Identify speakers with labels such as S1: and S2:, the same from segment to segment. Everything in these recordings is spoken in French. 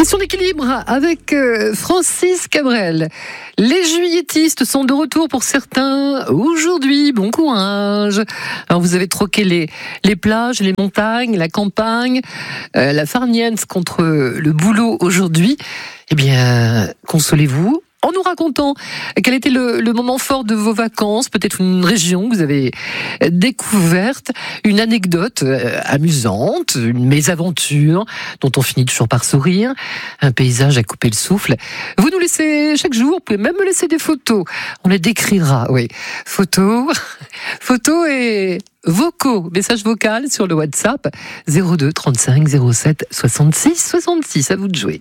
S1: Question d'équilibre avec Francis Cabrel. Les juilletistes sont de retour pour certains aujourd'hui. Bon courage. Alors vous avez troqué les plages, les montagnes, la campagne, la farniente contre le boulot aujourd'hui. Eh bien, consolez-vous en nous racontant quel était le moment fort de vos vacances, peut-être une région que vous avez découverte, une anecdote amusante, une mésaventure dont on finit toujours par sourire, un paysage à couper le souffle. Vous nous laissez chaque jour, vous pouvez même me laisser des photos, on les décrira, oui. Photos et vocaux, message vocal sur le WhatsApp 02 35 07 66 66, à vous de jouer.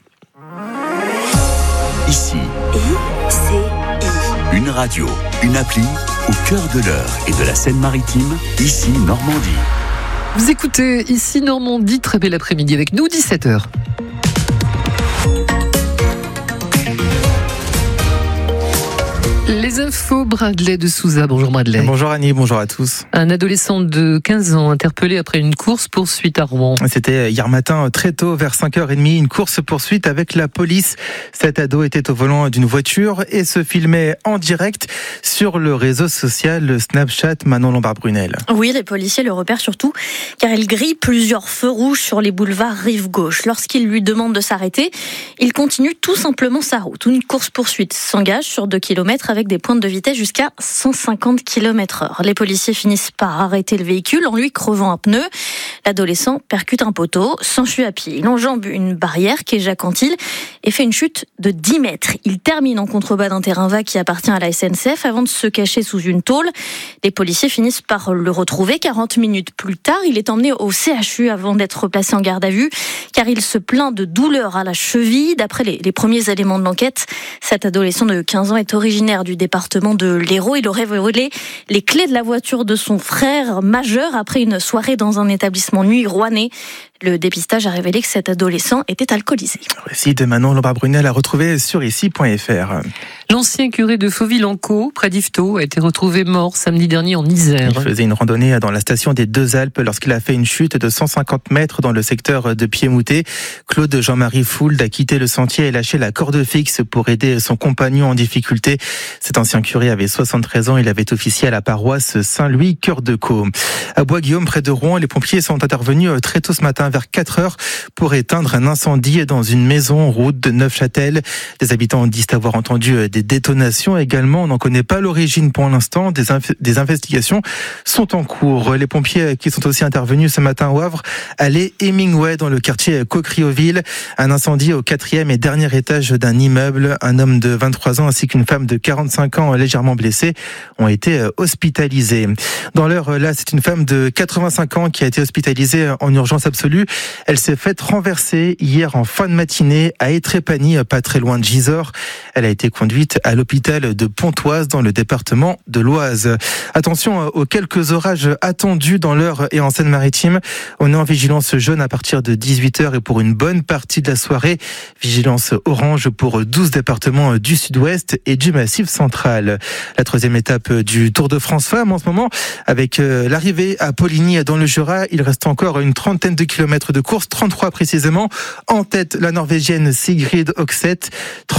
S2: Ici, ICI. Une radio, une appli, au cœur de l'Eure et de la Seine-Maritime, ici Normandie.
S1: Vous écoutez ici Normandie, très bel après-midi avec nous, 17h. Les infos, Bradley de Souza. Bonjour Bradley.
S3: Bonjour Annie, bonjour à tous.
S1: Un adolescent de 15 ans interpellé après une course-poursuite à Rouen.
S3: C'était hier matin, très tôt, vers 5h30, une course-poursuite avec la police. Cet ado était au volant d'une voiture et se filmait en direct sur le réseau social Snapchat. Manon Lombard-Brunel.
S4: Oui, les policiers le repèrent surtout car il grille plusieurs feux rouges sur les boulevards rive gauche. Lorsqu'il lui demande de s'arrêter, il continue tout simplement sa route. Une course-poursuite s'engage sur 2 km avec des pointes de vitesse jusqu'à 150 km/h. Les policiers finissent par arrêter le véhicule en lui crevant un pneu. L'adolescent percute un poteau, s'enfuit à pied. Il enjambe une barrière qui est Jacques-Anquetil et fait une chute de 10 mètres. Il termine en contrebas d'un terrain vague qui appartient à la SNCF avant de se cacher sous une tôle. Les policiers finissent par le retrouver. 40 minutes plus tard, il est emmené au CHU avant d'être placé en garde à vue car il se plaint de douleurs à la cheville. D'après les premiers éléments de l'enquête, cet adolescent de 15 ans est originaire du département de l'Hérault. Il aurait volé les clés de la voiture de son frère majeur après une soirée dans un établissement de nuit rouennais. Le dépistage a révélé que cet adolescent était alcoolisé.
S3: Récit de Manon Lombard-Brunel à retrouver sur ici.fr.
S1: L'ancien curé de Fauville-en-Caux, près d'Yvetot, a été retrouvé mort samedi dernier en Isère.
S3: Il faisait une randonnée dans la station des Deux Alpes lorsqu'il a fait une chute de 150 mètres dans le secteur de Piémouté. Claude Jean-Marie Fould a quitté le sentier et lâché la corde fixe pour aider son compagnon en difficulté. Cet ancien curé avait 73 ans. Il avait officié à la paroisse Saint-Louis, Cœur de Caux. À Bois-Guillaume, près de Rouen, les pompiers sont intervenus très tôt ce matin vers 4h pour éteindre un incendie dans une maison route de Neufchâtel. Des habitants disent avoir entendu des détonations également. On n'en connaît pas l'origine pour l'instant. Des investigations sont en cours. Les pompiers qui sont aussi intervenus ce matin au Havre, allaient Hemingway dans le quartier Coquerioville. Un incendie au 4e et dernier étage d'un immeuble. Un homme de 23 ans ainsi qu'une femme de 45 ans légèrement blessée ont été hospitalisés. Dans l'heure, là, c'est une femme de 85 ans qui a été hospitalisée en urgence absolue. Elle s'est faite renverser hier en fin de matinée à Étrépagny, pas très loin de Gisors. Elle a été conduite à l'hôpital de Pontoise dans le département de l'Oise. Attention aux quelques orages attendus dans l'Eure et en Seine-Maritime. On est en vigilance jaune à partir de 18h et pour une bonne partie de la soirée. Vigilance orange pour 12 départements du sud-ouest et du massif central. La troisième étape du Tour de France Femmes en ce moment avec l'arrivée à Poligny dans le Jura. Il reste encore une trentaine de kilomètres de course, 33 précisément. En tête, la Norvégienne Sigrid Oxeth,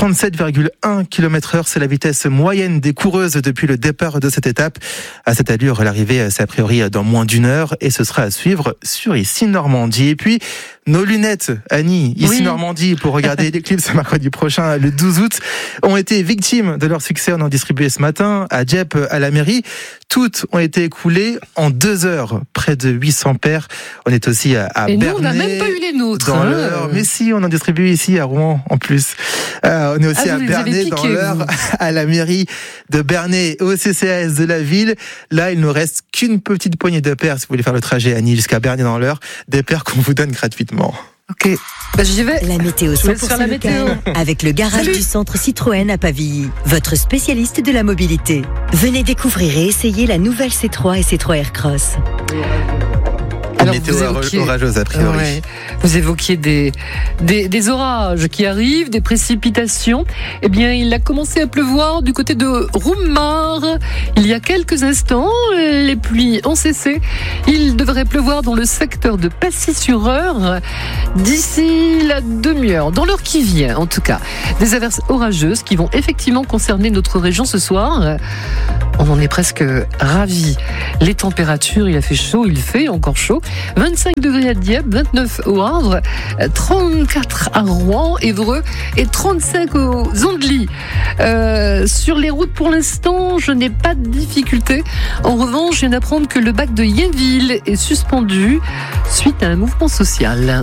S3: 37,1 km/h. C'est la vitesse moyenne des coureuses depuis le départ de cette étape. À cette allure, l'arrivée, c'est a priori dans moins d'une heure et ce sera à suivre sur Ici Normandie. Et puis, nos lunettes, Annie, Ici Normandie, pour regarder l'éclipse mercredi prochain, le 12 août, ont été victimes de leur succès. On en distribué ce matin à Dieppe, à la mairie. Toutes ont été écoulées en 2 heures, près de 800 paires. On est aussi à
S1: et
S3: Bernay.
S1: Nous, on n'a même pas eu les nôtres.
S3: Dans l'Eure. Mais si, on en distribue ici à Rouen, en plus. On est aussi à Bernay, dans l'Eure, à la mairie de Bernay, au CCAS de la ville. Là, il ne reste qu'une petite poignée de paires, si vous voulez faire le trajet, Annie, jusqu'à Bernay dans l'Eure. Des paires qu'on vous donne gratuitement.
S1: Ok, j'y vais.
S5: La météo 100% locale avec le garage du centre Citroën à Pavilly, votre spécialiste de la mobilité. Venez découvrir et essayer la nouvelle C3 et C3 Aircross.
S1: Alors,
S3: météo orageuse a priori.
S1: Ouais, vous évoquiez des orages qui arrivent, des précipitations. Eh bien, il a commencé à pleuvoir du côté de Roumar il y a quelques instants. Les pluies ont cessé. Il devrait pleuvoir dans le secteur de Passy-sur-Eure d'ici la demi-heure, dans l'heure qui vient en tout cas. Des averses orageuses qui vont effectivement concerner notre région ce soir. On en est presque ravis. Les températures, il a fait chaud, il fait encore chaud. 25 degrés à Dieppe, 29 au Havre, 34 à Rouen, Évreux et 35 aux Andely. Sur les routes pour l'instant, je n'ai pas de difficulté. En revanche, je viens d'apprendre que le bac de Yénville est suspendu suite à un mouvement social.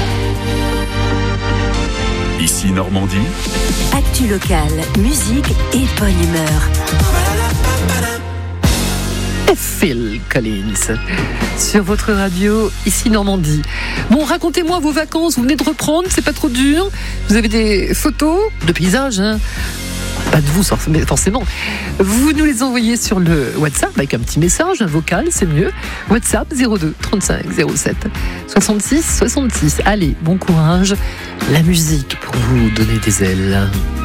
S2: Ici Normandie.
S5: Actu locale, musique et bonne humeur.
S1: Phil Collins sur votre radio, ici Normandie. Bon, racontez-moi vos vacances, vous venez de reprendre, c'est pas trop dur. Vous avez des photos de paysages, hein? Pas de vous forcément. Vous nous les envoyez sur le WhatsApp avec un petit message, un vocal, c'est mieux. WhatsApp 02 35 07 66 66. Allez, bon courage. La musique pour vous donner des ailes.